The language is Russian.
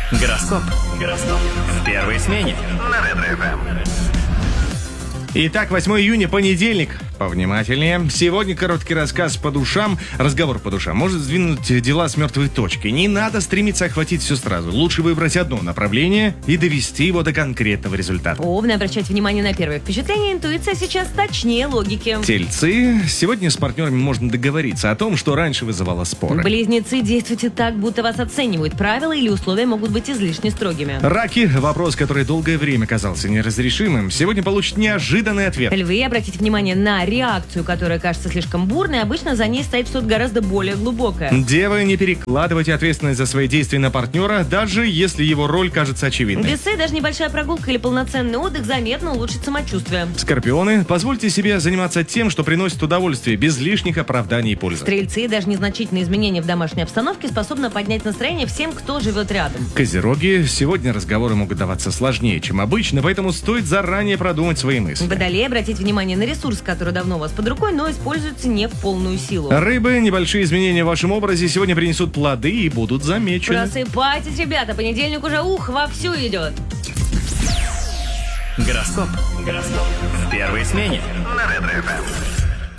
Гороскоп. В первой смене на Ретро-ФМ. Итак, 8 июня, понедельник. Повнимательнее. Сегодня короткий рассказ по душам, разговор по душам может сдвинуть дела с мертвой точки. Не надо стремиться охватить все сразу. Лучше выбрать одно направление и довести его до конкретного результата. Овны, обращать внимание на первое впечатление, интуиция сейчас точнее логики. Тельцы. Сегодня с партнерами можно договориться о том, что раньше вызывало споры. Близнецы, действуйте так, будто вас оценивают. Правила или условия могут быть излишне строгими. Раки. Вопрос, который долгое время казался неразрешимым, сегодня получит неожиданный ответ. Львы, обратите внимание на реакцию, которая кажется слишком бурной, обычно за ней стоит что-то гораздо более глубокое. Девы, не перекладывайте ответственность за свои действия на партнера, даже если его роль кажется очевидной. Весы, даже небольшая прогулка или полноценный отдых заметно улучшит самочувствие. Скорпионы, позвольте себе заниматься тем, что приносит удовольствие, без лишних оправданий и пользы. Стрельцы, даже незначительные изменения в домашней обстановке способны поднять настроение всем, кто живет рядом. Козероги, сегодня разговоры могут даваться сложнее, чем обычно, поэтому стоит заранее продумать свои мысли. Водолеи, обратите внимание на ресурс, который давно у вас под рукой, но используется не в полную силу. Рыбы, небольшие изменения в вашем образе сегодня принесут плоды и будут замечены. Просыпайтесь, ребята, понедельник уже вовсю идет. Гороскоп. В первой смене на Ретро-ФМ.